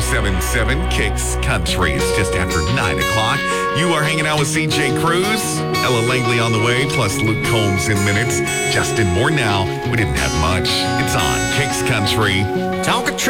102.77 Kicks Country. It's just after 9 o'clock. You are hanging out with CJ Cruz, Ella Langley on the way, plus Luke Combs in minutes. Justin Moore now. We didn't have much. It's on Kicks Country. Talk